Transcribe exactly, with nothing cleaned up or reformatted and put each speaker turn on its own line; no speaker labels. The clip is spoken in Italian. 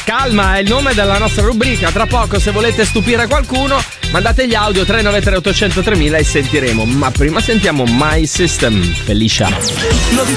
calma, è il nome della nostra rubrica. Tra poco, se volete stupire qualcuno, mandate gli audio tre nove tre otto zero zero tre mille e sentiremo. Ma prima sentiamo My System, Felicia.
Novità